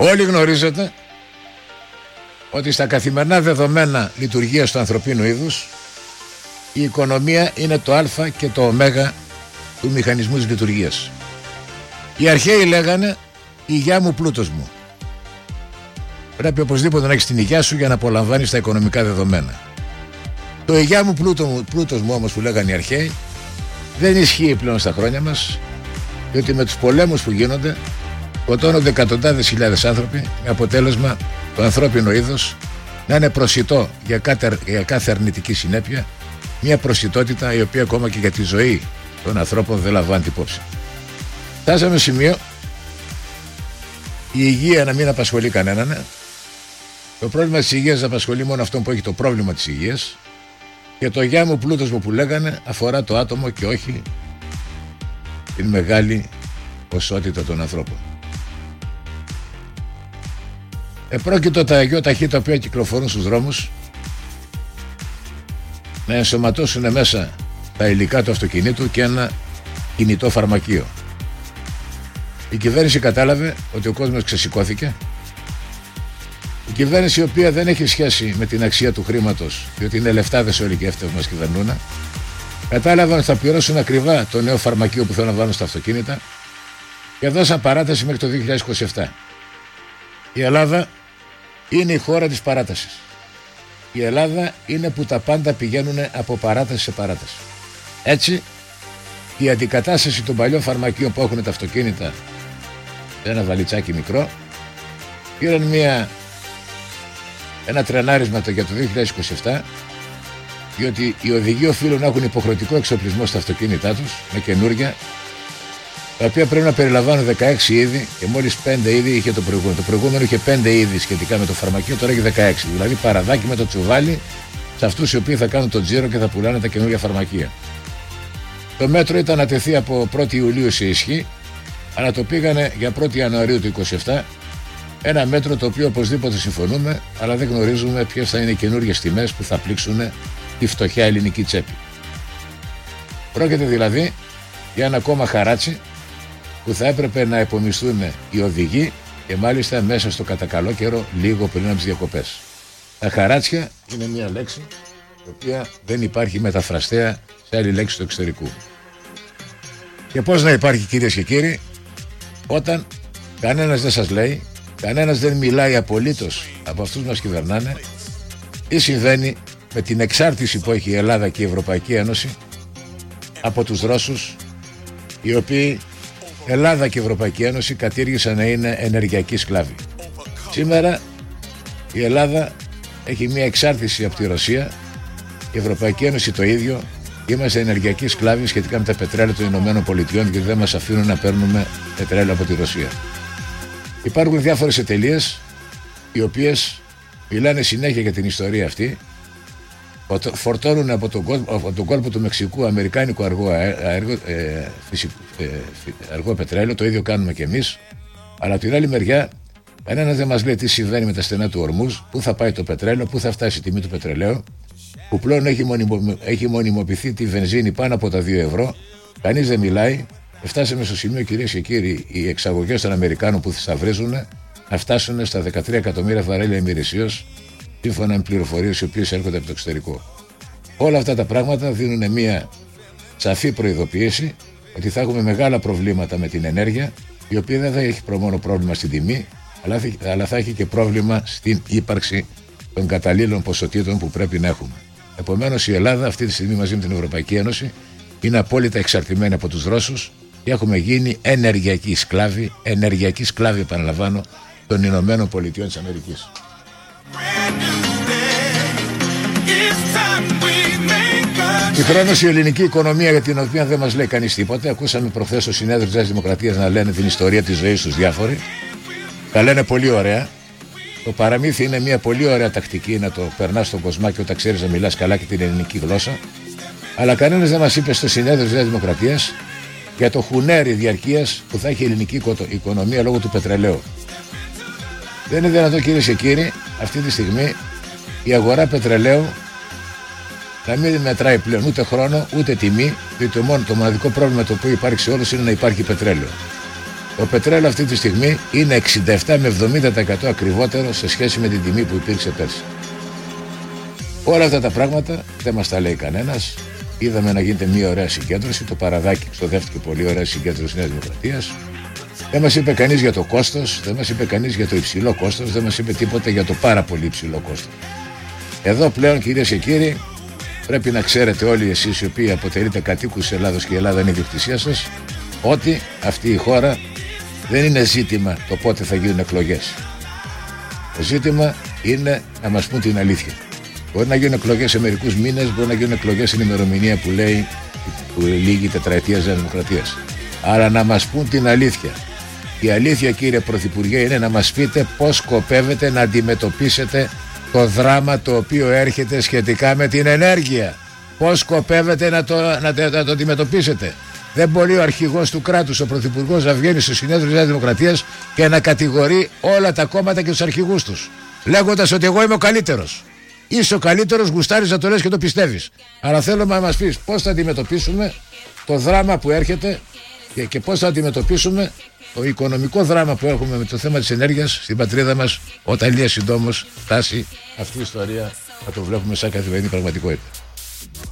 Όλοι γνωρίζετε ότι στα καθημερινά δεδομένα λειτουργίας του ανθρωπίνου είδους η οικονομία είναι το α και το ω του μηχανισμού της λειτουργίας. Οι αρχαίοι λέγανε «Υγειά μου, πλούτος μου». Πρέπει οπωσδήποτε να έχεις την υγειά σου για να απολαμβάνεις τα οικονομικά δεδομένα. Το «Υγειά μου, πλούτος μου» όμως που λέγανε οι αρχαίοι δεν ισχύει πλέον στα χρόνια μας, διότι με τους πολέμους που γίνονται σκοτώνονται εκατοντάδες χιλιάδες άνθρωποι, με αποτέλεσμα το ανθρώπινο είδος να είναι προσιτό για κάθε αρνητική συνέπεια, μια προσιτότητα η οποία ακόμα και για τη ζωή των ανθρώπων δεν λαμβάνει την υπόψη. Φτάσαμε σημείο η υγεία να μην απασχολεί κανέναν, το πρόβλημα της υγείας να απασχολεί μόνο αυτόν που έχει το πρόβλημα της υγείας, και το «Γεια μου, πλούτος μου» που λέγανε αφορά το άτομο και όχι την μεγάλη ποσότητα των ανθρώπων. Επρόκειτο τα ΙΟΤΑΧΗ τα οποία κυκλοφορούν στους δρόμους να ενσωματώσουν μέσα τα υλικά του αυτοκινήτου και ένα κινητό φαρμακείο. Η κυβέρνηση κατάλαβε ότι ο κόσμος ξεσηκώθηκε. Η κυβέρνηση, η οποία δεν έχει σχέση με την αξία του χρήματος, διότι είναι λεφτάδες όλοι και αυτοί που μας κυβερνούν, κατάλαβαν ότι θα πληρώσουν ακριβά το νέο φαρμακείο που θέλουν να βάλουν στα αυτοκίνητα και δώσαν παράταση μέχρι το 2027. Η Ελλάδα είναι η χώρα της παράτασης. Η Ελλάδα είναι που τα πάντα πηγαίνουν από παράταση σε παράταση. Έτσι, η αντικατάσταση των παλιών φαρμακείων που έχουν τα αυτοκίνητα σε ένα βαλιτσάκι μικρό πήραν ένα τρενάρισμα για το 2027, διότι οι οδηγοί οφείλουν να έχουν υποχρεωτικό εξοπλισμό στα αυτοκίνητά τους με καινούργια, τα οποία πρέπει να περιλαμβάνουν 16 είδη και μόλις 5 είδη είχε το προηγούμενο. Το προηγούμενο είχε 5 είδη σχετικά με το φαρμακείο, τώρα έχει 16. Δηλαδή παραδάκι με το τσουβάλι σε αυτούς οι οποίοι θα κάνουν τον τζίρο και θα πουλάνε τα καινούργια φαρμακεία. Το μέτρο ήταν να τεθεί από 1η Ιουλίου σε ισχύ, αλλά το πήγανε για 1η Ιανουαρίου του 2027. Ένα μέτρο το οποίο οπωσδήποτε συμφωνούμε, αλλά δεν γνωρίζουμε ποιες θα είναι οι καινούργιες τιμές που θα πλήξουν τη φτωχιά ελληνική τσέπη. Πρόκειται δηλαδή για ένα ακόμα χαράτσι που θα έπρεπε να επομισθούν οι οδηγοί και μάλιστα μέσα στο κατά καλό καιρό, λίγο πριν από τις διακοπές. Τα χαράτσια είναι μια λέξη η οποία δεν υπάρχει μεταφραστέα σε άλλη λέξη του εξωτερικού. Και πώς να υπάρχει, κυρίες και κύριοι, όταν κανένας δεν σας λέει, κανένας δεν μιλάει απολύτως από αυτούς που μας κυβερνάνε, τι συμβαίνει με την εξάρτηση που έχει η Ελλάδα και η Ευρωπαϊκή Ένωση από τους Ρώσους, οι οποίοι Ελλάδα και Ευρωπαϊκή Ένωση κατήργησαν να είναι ενεργειακοί σκλάβοι. Σήμερα η Ελλάδα έχει μια εξάρτηση από τη Ρωσία, η Ευρωπαϊκή Ένωση το ίδιο. Είμαστε ενεργειακοί σκλάβοι σχετικά με τα πετρέλαια των Ηνωμένων Πολιτειών, γιατί δεν μας αφήνουν να παίρνουμε πετρέλαιο από τη Ρωσία. Υπάρχουν διάφορες εταιρείες οι οποίες μιλάνε συνέχεια για την ιστορία αυτή, φορτώνουν από τον κόλπο του Μεξικού αμερικάνικο αργό πετρέλαιο, το ίδιο κάνουμε και εμείς, αλλά από την άλλη μεριά κανένας δεν μας λέει τι συμβαίνει με τα στενά του Ορμούζ, πού θα πάει το πετρέλαιο, πού θα φτάσει η τιμή του πετρελαίου, που πλέον έχει μονιμοποιηθεί τη βενζίνη πάνω από τα 2 ευρώ, κανείς δεν μιλάει. Φτάσαμε στο σημείο, κυρίες και κύριοι, οι εξαγωγές των Αμερικάνων που θησαυρίζουν να φτάσουν στα 13 εκατομμύρια βαρέλια ημερησίως, σύμφωνα με πληροφορίες οι οποίες έρχονται από το εξωτερικό. Όλα αυτά τα πράγματα δίνουν μια σαφή προειδοποίηση ότι θα έχουμε μεγάλα προβλήματα με την ενέργεια, η οποία δεν θα έχει μόνο πρόβλημα στην τιμή, αλλά θα έχει και πρόβλημα στην ύπαρξη των καταλήλων ποσοτήτων που πρέπει να έχουμε. Επομένως, η Ελλάδα αυτή τη στιγμή μαζί με την Ευρωπαϊκή Ένωση είναι απόλυτα εξαρτημένη από τους Ρώσους και έχουμε γίνει ενεργειακοί σκλάβοι, επαναλαμβάνω, των Ηνωμένων Πολιτειών της Αμερικής. Συγχρόνως η ελληνική οικονομία, για την οποία δεν μας λέει κανείς τίποτα. Ακούσαμε προχθές στο συνέδριο της Νέας Δημοκρατίας να λένε την ιστορία της ζωής τους διάφοροι. Τα λένε πολύ ωραία. Το παραμύθι είναι μια πολύ ωραία τακτική να το περνάς στον κοσμάκι όταν ξέρεις να μιλάς καλά και την ελληνική γλώσσα. Αλλά κανένας δεν μας είπε στο συνέδριο της Νέας Δημοκρατίας για το χουνέρι διαρκείας που θα έχει η ελληνική οικονομία λόγω του πετρελαίου. Δεν είναι δυνατόν, κυρίες και κύριοι, αυτή τη στιγμή η αγορά πετρελαίου να μην μετράει πλέον ούτε χρόνο ούτε τιμή, διότι το μοναδικό πρόβλημα το οποίο υπάρχει σε όλους είναι να υπάρχει πετρέλαιο. Το πετρέλαιο αυτή τη στιγμή είναι 67 με 70% ακριβότερο σε σχέση με την τιμή που υπήρξε πέρσι. Όλα αυτά τα πράγματα δεν μας τα λέει κανένας. Είδαμε να γίνεται μια ωραία συγκέντρωση. Το Παραδάκι ξοδεύτηκε πολύ ωραία συγκέντρωση Νέας Δημοκρατίας. Δεν μας είπε κανείς για το κόστος, δεν μας είπε κανείς για το υψηλό κόστος, δεν μας είπε τίποτα για το πάρα πολύ υψηλό κόστος. Εδώ πλέον, κυρίες και κύριοι, πρέπει να ξέρετε όλοι εσείς οι οποίοι αποτελείτε κατοίκους της Ελλάδος και η Ελλάδα είναι η ιδιοκτησία σας, ότι αυτή η χώρα δεν είναι ζήτημα το πότε θα γίνουν εκλογές. Το ζήτημα είναι να μας πούν την αλήθεια. Μπορεί να γίνουν εκλογές σε μερικούς μήνες, μπορεί να γίνουν εκλογές στην ημερομηνία που λέει που λήγει η τετραετία της Δημοκρατίας. Αλλά να μας πούν την αλήθεια. Η αλήθεια, κύριε Πρωθυπουργέ, είναι να μας πείτε πώς σκοπεύετε να αντιμετωπίσετε το δράμα το οποίο έρχεται σχετικά με την ενέργεια. Πώς σκοπεύετε να το αντιμετωπίσετε. Δεν μπορεί ο αρχηγός του κράτους, ο Πρωθυπουργός, να βγαίνει στο συνέδριο της Νέας Δημοκρατίας και να κατηγορεί όλα τα κόμματα και τους αρχηγούς τους, λέγοντας ότι εγώ είμαι ο καλύτερος. Είσαι ο καλύτερος, γουστάρεις να το λες και το πιστεύεις. Αλλά θέλω να μας πεις πώς θα αντιμετωπίσουμε το δράμα που έρχεται και πώς θα αντιμετωπίσουμε το οικονομικό δράμα που έχουμε με το θέμα της ενέργειας στην πατρίδα μας, όταν λίγα συντόμως φτάσει αυτή η ιστορία να το βλέπουμε σαν καθημερινή πραγματικότητα.